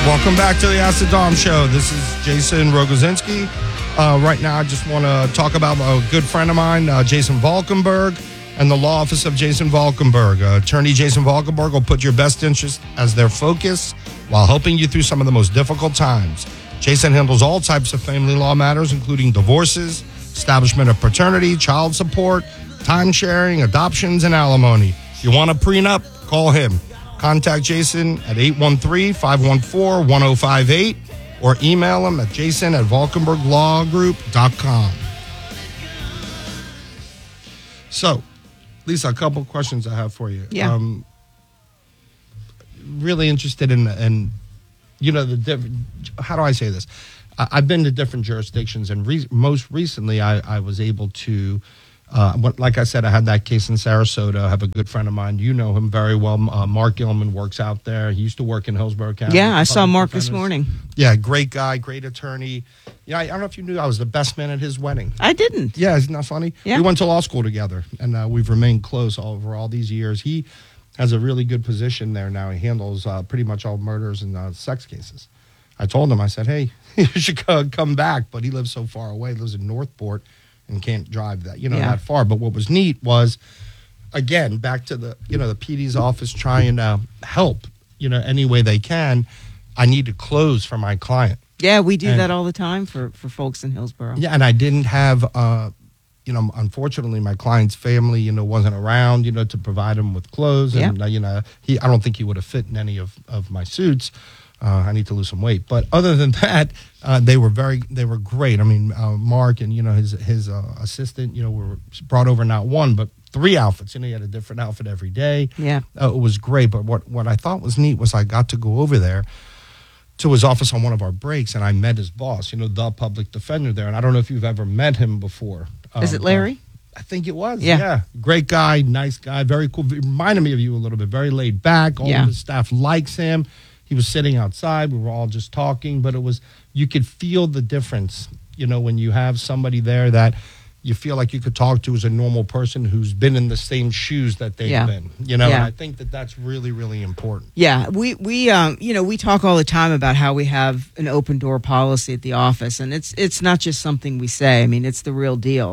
Welcome back to the Ask the Dom Show. This is Jason Rogozinski. Right now, I just want to talk about a good friend of mine, Jason Valkenburg, and the law office of Jason Valkenburg. Attorney Jason Valkenburg will put your best interest as their focus while helping you through some of the most difficult times. Jason handles all types of family law matters, including divorces, establishment of paternity, child support, time sharing, adoptions, and alimony. If you want a prenup, call him. Contact Jason at 813-514-1058 or email him at jason@valkenburglawgroup.com. So, Lisa, a couple of questions I have for you. Yeah. Really interested in you know, how do I say this? I've been to different jurisdictions, and most recently I was able to, like I said, I had that case in Sarasota. I have a good friend of mine. You know him very well. Mark Gilman works out there. He used to work in Hillsborough County. Yeah, I saw Mark this morning. Yeah, great guy, great attorney. Yeah, I don't know if you knew I was the best man at his wedding. I didn't. Yeah, isn't that funny? Yeah. We went to law school together, and we've remained close over all these years. He has a really good position there now. He handles pretty much all murders and sex cases. I told him, I said, hey, you should come back, but he lives so far away. He lives in Northport and can't drive that, that far. But what was neat was, again, back to the PD's office trying to help, any way they can. I need to close for my client. Yeah, we do that all the time for folks in Hillsborough. Yeah, and I didn't have, unfortunately, my client's family, wasn't around, to provide him with clothes. And, I don't think he would have fit in any of my suits. I need to lose some weight. But other than that, they were great. I mean, Mark and, his assistant, were brought over not one, but 3 outfits. He had a different outfit every day. Yeah. It was great. But what I thought was neat was I got to go over there to his office on one of our breaks, and I met his boss, the public defender there. And I don't know if you've ever met him before. Is it Larry? I think it was. Yeah. Great guy, nice guy, very cool. Reminded me of you a little bit. Very laid back. All of his staff likes him. He was sitting outside. We were all just talking, but you could feel the difference, when you have somebody there that you feel like you could talk to as a normal person who's been in the same shoes that they've been, and I think that's really, really important. Yeah, we talk all the time about how we have an open door policy at the office, and it's not just something we say. I mean, it's the real deal.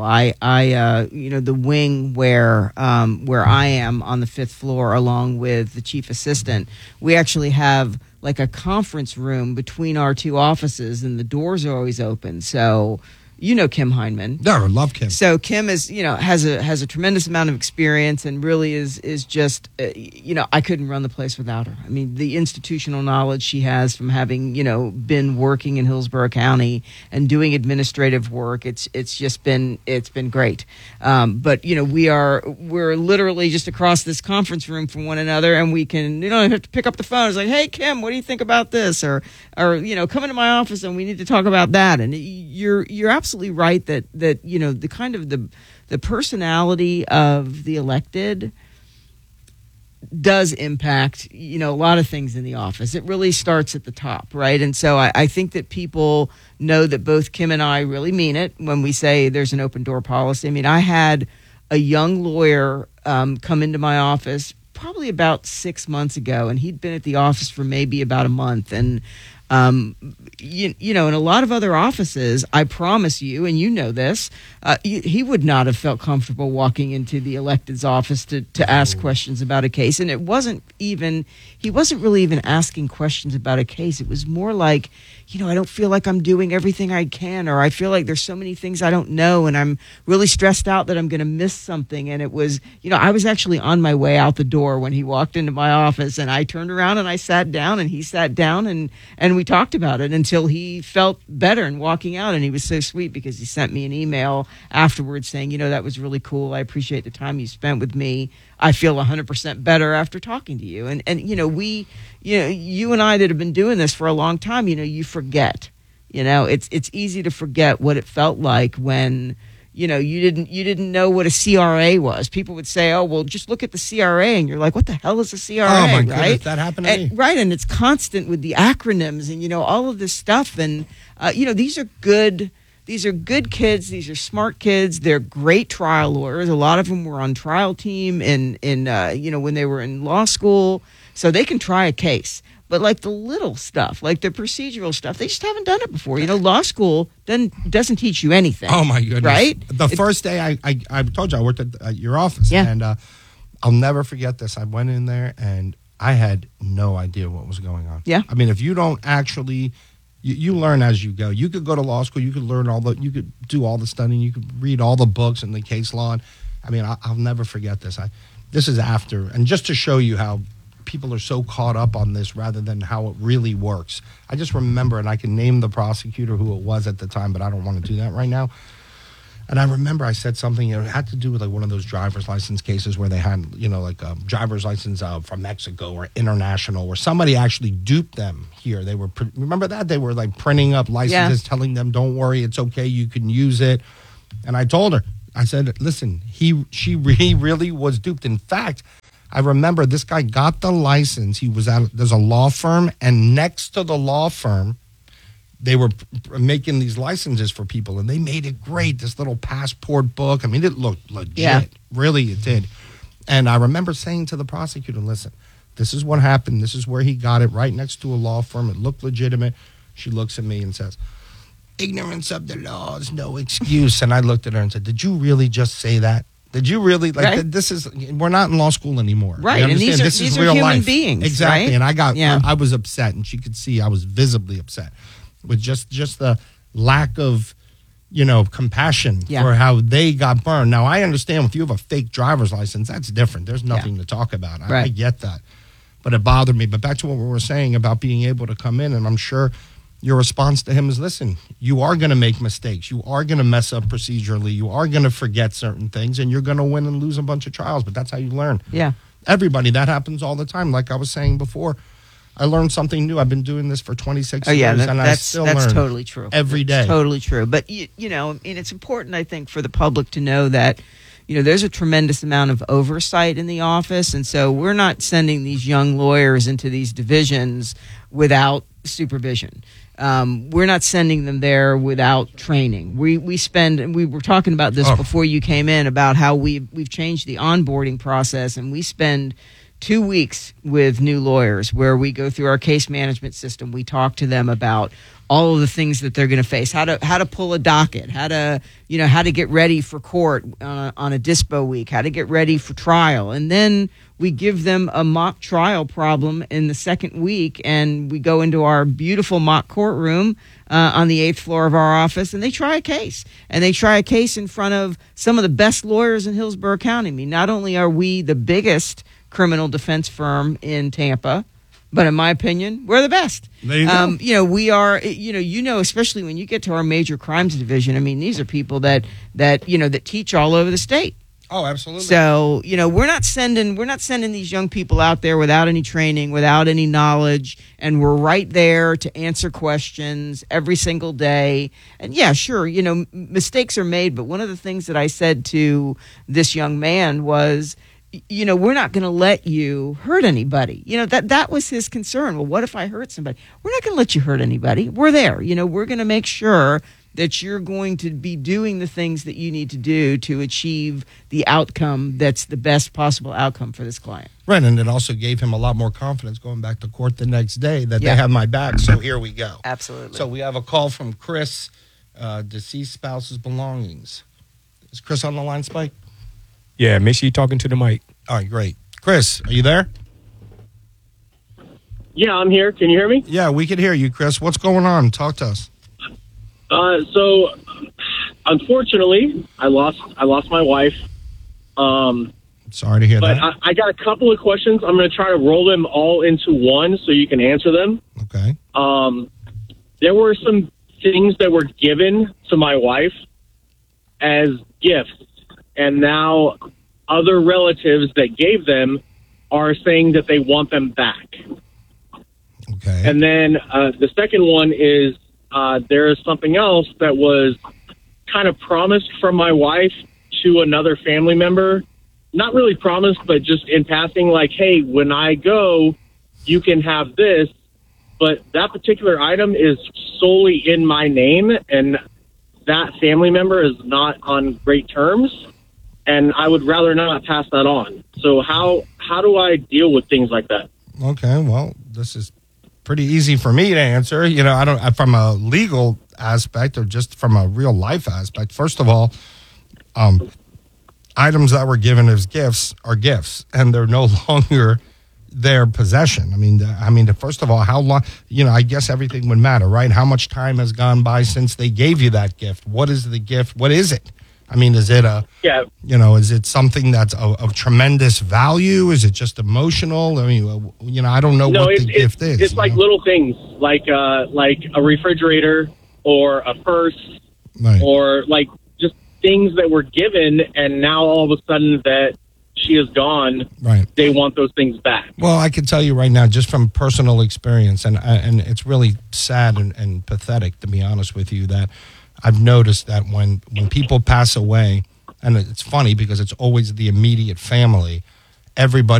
The wing where I am on the 5th floor, along with the chief assistant, we actually have like a conference room between our 2 offices, and the doors are always open. So. Kim Heineman. Yeah, I love Kim. So Kim is, has a tremendous amount of experience, and really is just, I couldn't run the place without her. I mean, the institutional knowledge she has from having, been working in Hillsborough County and doing administrative work, it's been great. But we're literally just across this conference room from one another, and we can, have to pick up the phone. It's like, hey Kim, what do you think about this? Or come into my office and we need to talk about that. And you're absolutely right that the kind of the personality of the elected does impact a lot of things in the office. It really starts at the top, right? And so I think that people know that both Kim and I really mean it when we say there's an open door policy. I mean, I had a young lawyer come into my office probably about 6 months ago, and he'd been at the office for maybe about a month, and in a lot of other offices, I promise you, and you know this, he would not have felt comfortable walking into the elected's office to ask questions about a case. And he wasn't really even asking questions about a case. It was more like, I don't feel like I'm doing everything I can, or I feel like there's so many things I don't know, and I'm really stressed out that I'm going to miss something. And it was, I was actually on my way out the door when he walked into my office, and I turned around and I sat down, and he sat down, and we talked about it until he felt better and walking out. And he was so sweet because he sent me an email afterwards saying, that was really cool. I appreciate the time you spent with me. I feel 100% better after talking to you. And you and I that have been doing this for a long time, you forget. It's easy to forget what it felt like when you didn't know what a CRA was. People would say, "Oh, well, just look at the CRA," and you're like, "What the hell is a CRA?" Oh my goodness, right? that happened to me. Right, and it's constant with the acronyms and all of this stuff. And these are good. These are good kids. These are smart kids. They're great trial lawyers. A lot of them were on trial team in when they were in law school, so they can try a case. but like the little stuff, like the procedural stuff, they just haven't done it before. Law school doesn't teach you anything. Oh my goodness! Right? The first day I told you I worked at your office, and I'll never forget this. I went in there and I had no idea what was going on. Yeah. I mean, if you don't actually, you learn as you go. You could go to law school. You could learn you could do all the studying. You could read all the books and the case law. I mean, I'll never forget this. This is after, and just to show you how people are so caught up on this rather than how it really works. I just remember, and I can name the prosecutor who it was at the time, but I don't want to do that right now. And I remember I said something, it had to do with like one of those driver's license cases where they had, like a driver's license from Mexico or international, where somebody actually duped them here. They were, remember that? They were like printing up licenses, telling them, don't worry, it's okay, you can use it. And I told her, I said, listen, he really was duped. In fact, I remember this guy got the license. He was there's a law firm, and next to the law firm, they were making these licenses for people, and they made it great, this little passport book. I mean, it looked legit. Yeah. Really, it did. And I remember saying to the prosecutor, listen, this is what happened. This is where he got it, right next to a law firm. It looked legitimate. She looks at me and says, ignorance of the law is no excuse. And I looked at her and said, did you really just say that? Did you really? We're not in law school anymore. Right. And these are real human life. beings. Exactly. Right? And I was upset, and she could see I was visibly upset with just the lack of, compassion for how they got burned. Now, I understand if you have a fake driver's license, that's different. There's nothing to talk about. I get that. But it bothered me. But back to what we were saying about being able to come in, and I'm sure your response to him is, listen, you are going to make mistakes. You are going to mess up procedurally. You are going to forget certain things, and you're going to win and lose a bunch of trials. But that's how you learn. Yeah. Everybody, that happens all the time. Like I was saying before, I learned something new. I've been doing this for 26 years, and I still learn. That's totally true. Every day. It's totally true. But, and it's important, I think, for the public to know that, there's a tremendous amount of oversight in the office. And so we're not sending these young lawyers into these divisions without supervision. We're not sending them there without training. We spend, and we were talking about this before you came in, about how we've changed the onboarding process, and we spend 2 weeks with new lawyers where we go through our case management system. We talk to them about all of the things that they're going to face, how to pull a docket, how to get ready for court on a dispo week, how to get ready for trial. And then we give them a mock trial problem in the second week, and we go into our beautiful mock courtroom on the 8th floor of our office, and they try a case. And they try a case in front of some of the best lawyers in Hillsborough County. I mean, not only are we the biggest criminal defense firm in Tampa, but in my opinion, we're the best. There you go. We are, especially when you get to our major crimes division. I mean, these are people that teach all over the state. Oh, absolutely. So, we're not sending these young people out there without any training, without any knowledge, and we're right there to answer questions every single day. And yeah, sure, mistakes are made, but one of the things that I said to this young man was, we're not going to let you hurt anybody. That was his concern. Well, what if I hurt somebody? We're not going to let you hurt anybody. We're there. We're going to make sure that you're going to be doing the things that you need to do to achieve the outcome that's the best possible outcome for this client. Right, and it also gave him a lot more confidence going back to court the next day that they have my back, so here we go. Absolutely. So we have a call from Chris, deceased spouse's belongings. Is Chris on the line, Spike? Yeah, make sure you're talking to the mic. All right, great. Chris, are you there? Yeah, I'm here. Can you hear me? Yeah, we can hear you, Chris. What's going on? Talk to us. So, unfortunately, I lost my wife. Sorry to hear but that. I got a couple of questions. I'm going to try to roll them all into one so you can answer them. Okay. There were some things that were given to my wife as gifts, and now other relatives that gave them are saying that they want them back. Okay. And then the second one is there is something else that was kind of promised from my wife to another family member. Not really promised, but just in passing, like, hey, when I go, you can have this. But that particular item is solely in my name, and that family member is not on great terms, and I would rather not pass that on. So how do I deal with things like that? Okay, well, this is pretty easy for me to answer. You know, I don't from a legal aspect or just from a real life aspect. First of all, items that were given as gifts are gifts, and they're no longer their possession. I mean, first of all, how long? You know, I guess everything would matter, right? How much time has gone by since they gave you that gift? What is the gift? What is it? I mean, is it is it something that's of tremendous value? Is it just emotional? I mean, you know, I don't know what the gift is. It's like little things, like a refrigerator or a purse, right, or like just things that were given, and now all of a sudden that she is gone, right, they want those things back. Well, I can tell you right now, just from personal experience, and it's really sad and pathetic, to be honest with you, that I've noticed that when people pass away, and it's funny because it's always the immediate family, everybody